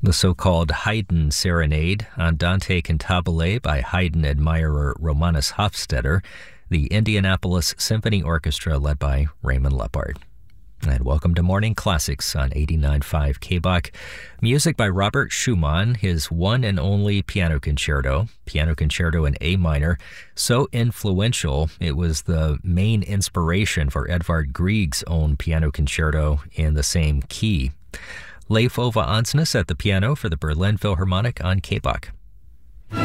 The so-called Haydn Serenade, Andante Cantabile by Haydn admirer Romanus Hofstetter, the Indianapolis Symphony Orchestra led by Raymond Lepard. And welcome to Morning Classics on 89.5 KBOK. Music by Robert Schumann, his one and only piano concerto in A minor, so influential it was the main inspiration for Edvard Grieg's own piano concerto in the same key. Leif Ove Ansnes at the piano for the Berlin Philharmonic on KBOK.